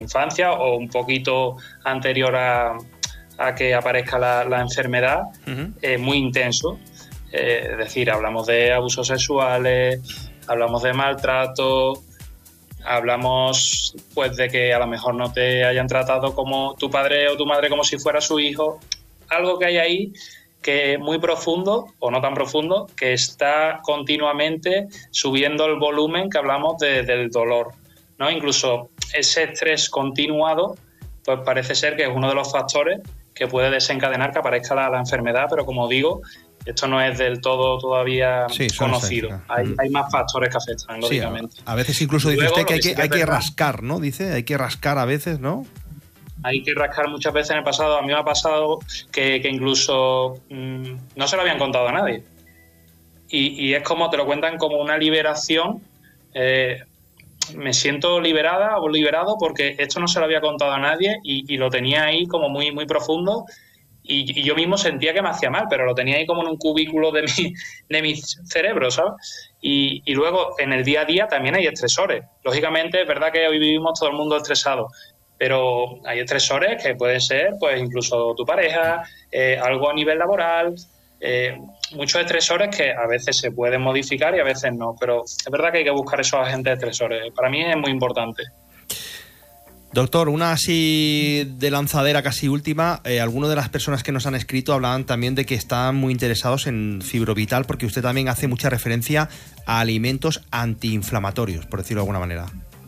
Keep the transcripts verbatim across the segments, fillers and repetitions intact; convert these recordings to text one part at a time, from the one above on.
infancia o un poquito anterior a, a que aparezca la, la enfermedad, uh-huh. eh, muy intenso. Eh, es decir, hablamos de abusos sexuales, hablamos de maltrato, hablamos pues de que a lo mejor no te hayan tratado como tu padre o tu madre como si fuera su hijo. Algo que hay ahí que es muy profundo, o no tan profundo, que está continuamente subiendo el volumen que hablamos de, del dolor, ¿no? Incluso ese estrés continuado, pues parece ser que es uno de los factores que puede desencadenar que aparezca la, la enfermedad, pero como digo, esto no es del todo todavía sí, conocido. Hay, mm. hay más factores que afectan, lógicamente. Sí, a, a veces incluso dice Luego, usted que hay que, que, hay que rascar, ¿no? Dice, hay que rascar a veces, ¿no? Hay que rascar muchas veces en el pasado. A mí me ha pasado que, que incluso mmm, no se lo habían contado a nadie. Y, y es como te lo cuentan como una liberación. Eh, me siento liberada o liberado porque esto no se lo había contado a nadie y, y lo tenía ahí como muy, muy profundo. Y, y yo mismo sentía que me hacía mal, pero lo tenía ahí como en un cubículo de mi, de mi cerebro, ¿sabes? Y, y luego en el día a día también hay estresores. Lógicamente es verdad que hoy vivimos todo el mundo estresado, pero hay estresores que pueden ser pues incluso tu pareja, eh, algo a nivel laboral, eh, muchos estresores que a veces se pueden modificar y a veces no, pero es verdad que hay que buscar esos agentes estresores. Para mí es muy importante. Doctor, una así de lanzadera casi última, eh, algunas de las personas que nos han escrito hablaban también de que están muy interesados en Fibrovital porque usted también hace mucha referencia a alimentos antiinflamatorios, por decirlo de alguna manera.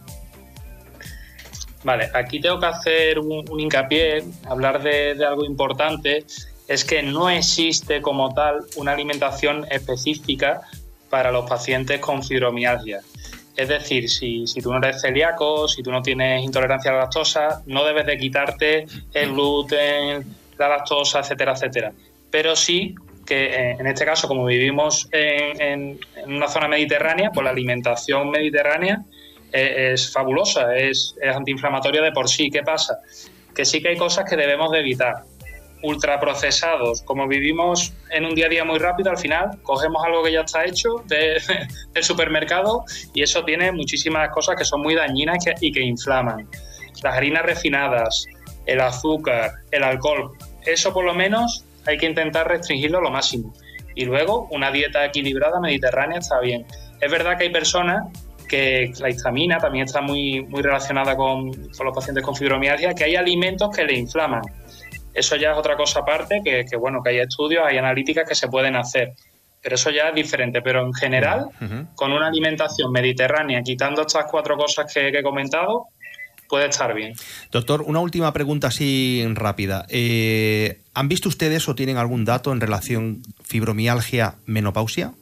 Vale, aquí tengo que hacer un, un hincapié, hablar de, de algo importante, es que no existe como tal una alimentación específica para los pacientes con fibromialgia. Es decir, si, si tú no eres celíaco, si tú no tienes intolerancia a la lactosa, no debes de quitarte el gluten, la lactosa, etcétera, etcétera. Pero sí que en este caso, como vivimos en, en, en una zona mediterránea, pues la alimentación mediterránea es fabulosa, es, es antiinflamatoria de por sí. ¿Qué pasa? Que sí que hay cosas que debemos de evitar. Ultraprocesados, como vivimos en un día a día muy rápido, al final cogemos algo que ya está hecho de, del supermercado y eso tiene muchísimas cosas que son muy dañinas que, y que inflaman. Las harinas refinadas, el azúcar, el alcohol, eso por lo menos hay que intentar restringirlo lo máximo. Y luego una dieta equilibrada mediterránea está bien. Es verdad que hay personas que la histamina también está muy, muy relacionada con, con los pacientes con fibromialgia, que hay alimentos que le inflaman. Eso ya es otra cosa aparte, que, que bueno, que hay estudios, hay analíticas que se pueden hacer. Pero eso ya es diferente. Pero en general, uh-huh. con una alimentación mediterránea, quitando estas cuatro cosas que, que he comentado, puede estar bien. Doctor, una última pregunta así rápida. Eh, ¿Han visto ustedes o tienen algún dato en relación fibromialgia-menopausia?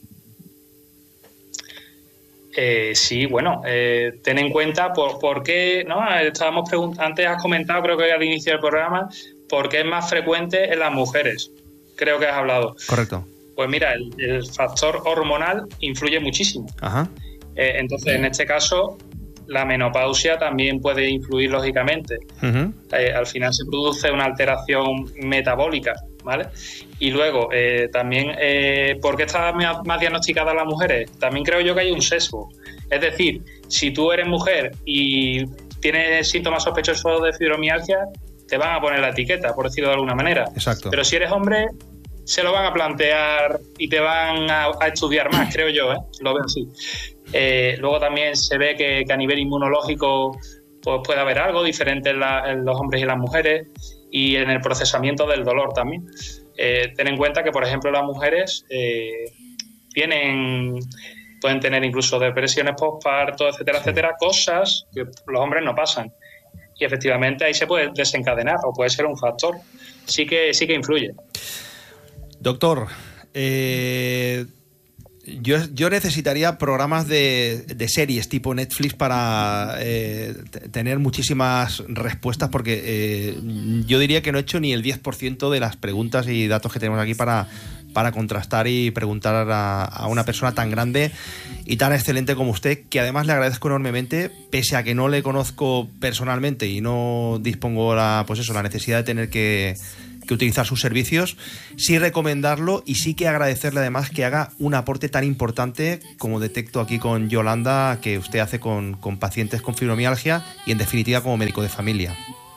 Eh, sí, bueno, eh, ten en cuenta por, por qué, ¿no? Estábamos preguntando, antes has comentado, creo que al inicio del programa, por qué es más frecuente en las mujeres. Creo que has hablado. Correcto. Pues mira, el, el factor hormonal influye muchísimo. Ajá. Eh, entonces, Bien. en este caso, la menopausia también puede influir, lógicamente. Uh-huh. Eh, al final se produce una alteración metabólica, ¿vale? Y luego, eh, también, eh, ¿por qué está más diagnosticada las mujeres? También creo yo que hay un sesgo. Es decir, si tú eres mujer y tienes síntomas sospechosos de fibromialgia, te van a poner la etiqueta, por decirlo de alguna manera. Exacto. Pero si eres hombre, se lo van a plantear y te van a, a estudiar más, creo yo, ¿eh? Lo veo así. Eh, luego también se ve que, que a nivel inmunológico pues puede haber algo diferente en, la, en los hombres y las mujeres y en el procesamiento del dolor también. Eh, ten en cuenta que, por ejemplo, las mujeres eh, tienen, pueden tener incluso depresiones postparto, etcétera, sí. etcétera, cosas que los hombres no pasan. Y efectivamente ahí se puede desencadenar o puede ser un factor. Sí que, sí que influye. Doctor, eh, yo, yo necesitaría programas de, de series tipo Netflix para eh, t- tener muchísimas respuestas porque eh, yo diría que no he hecho ni el diez por ciento de las preguntas y datos que tenemos aquí para, para contrastar y preguntar a, a una persona tan grande y tan excelente como usted, que además le agradezco enormemente, pese a que no le conozco personalmente y no dispongo la, pues eso, la necesidad de tener que que utilizar sus servicios, sí recomendarlo y sí que agradecerle además que haga un aporte tan importante como detecto aquí con Yolanda, que usted hace con, con pacientes con fibromialgia y en definitiva como médico de familia.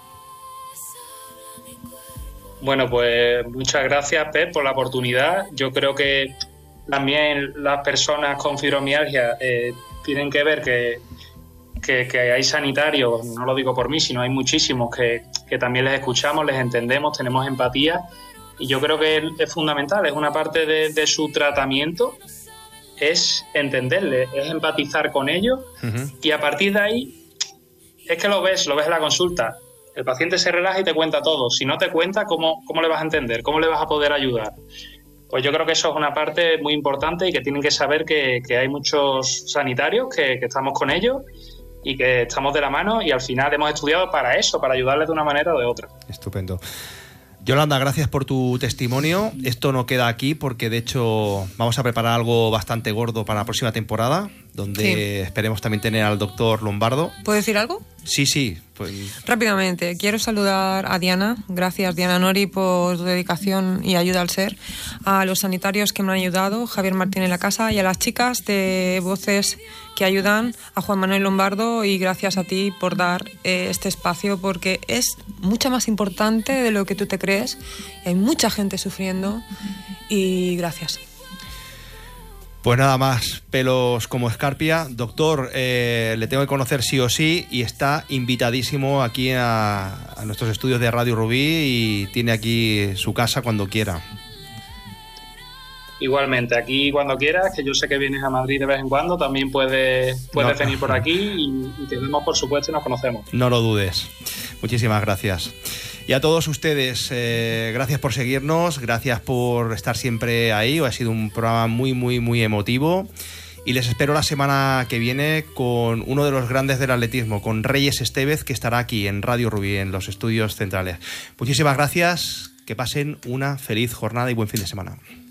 Bueno, pues muchas gracias, Pep, por la oportunidad. Yo creo que también las personas con fibromialgia eh, tienen que ver que, que, que hay sanitarios, no lo digo por mí, sino hay muchísimos que, que también les escuchamos, les entendemos, tenemos empatía, y yo creo que es fundamental, es una parte de, de su tratamiento, es entenderles, es empatizar con ellos, uh-huh. Y a partir de ahí es que lo ves, lo ves en la consulta. El paciente se relaja y te cuenta todo. Si no te cuenta, ¿cómo, cómo le vas a entender? ¿Cómo le vas a poder ayudar? Pues yo creo que eso es una parte muy importante y que tienen que saber que, que hay muchos sanitarios que, que estamos con ellos y que estamos de la mano y al final hemos estudiado para eso, para ayudarles de una manera o de otra. Estupendo. Yolanda, gracias por tu testimonio. Esto no queda aquí porque de hecho vamos a preparar algo bastante gordo para la próxima temporada, donde sí. Esperemos también tener al doctor Lombardo. ¿Puedo decir algo? Sí, sí. Pues... Rápidamente, quiero saludar a Diana. Gracias, Diana Nori, por tu dedicación y ayuda al ser. A los sanitarios que me han ayudado, Javier Martín en la casa, y a las chicas de Voces que ayudan, a Juan Manuel Lombardo, y gracias a ti por dar eh, este espacio, porque es mucho más importante de lo que tú te crees. Hay mucha gente sufriendo y gracias. Pues nada más, pelos como escarpia. Doctor, eh, le tengo que conocer sí o sí y está invitadísimo aquí a, a nuestros estudios de Radio Rubí y tiene aquí su casa cuando quiera. Igualmente, aquí cuando quieras, que yo sé que vienes a Madrid de vez en cuando, también puedes, puedes no. venir por aquí y, y te vemos, por supuesto, y nos conocemos. No lo dudes. Muchísimas gracias. Y a todos ustedes, eh, gracias por seguirnos, gracias por estar siempre ahí. Ha sido un programa muy, muy, muy emotivo. Y les espero la semana que viene con uno de los grandes del atletismo, con Reyes Estevez, que estará aquí en Radio Rubí, en los estudios centrales. Muchísimas gracias, que pasen una feliz jornada y buen fin de semana.